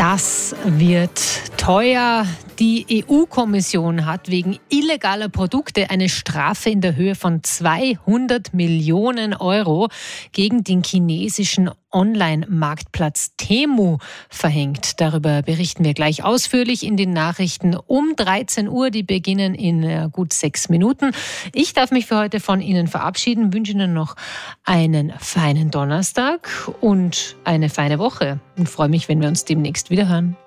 Das wird teuer. Die EU-Kommission hat wegen illegaler Produkte eine Strafe in der Höhe von 200 Millionen Euro gegen den chinesischen Online-Marktplatz Temu verhängt. Darüber berichten wir gleich ausführlich in den Nachrichten um 13 Uhr. Die beginnen in gut 6 Minuten. Ich darf mich für heute von Ihnen verabschieden, wünsche Ihnen noch einen feinen Donnerstag und eine feine Woche und freue mich, wenn wir uns demnächst wieder hören.